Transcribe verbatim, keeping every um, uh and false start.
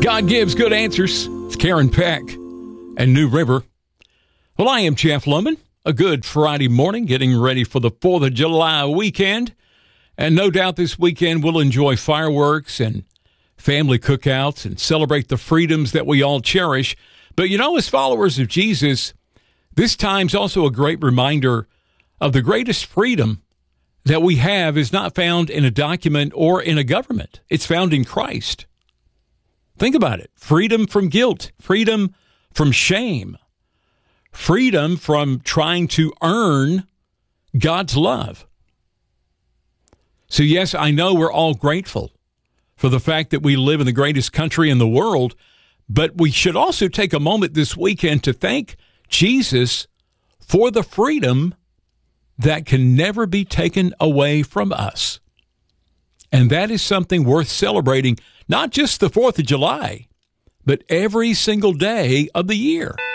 God gives good answers. It's Karen Peck and New River. Well, I am Jeff Lumen. A good Friday morning, getting ready for the fourth of July weekend. And no doubt this weekend we'll enjoy fireworks and family cookouts and celebrate the freedoms that we all cherish. But you know, as followers of Jesus, this time's also a great reminder of the greatest freedom that we have is not found in a document or in a government. It's found in Christ. Think about it. Freedom from guilt, freedom from shame, freedom from trying to earn God's love. So yes, I know we're all grateful for the fact that we live in the greatest country in the world, but we should also take a moment this weekend to thank Jesus for the freedom that can never be taken away from us. And that is something worth celebrating, not just the fourth of July, but every single day of the year.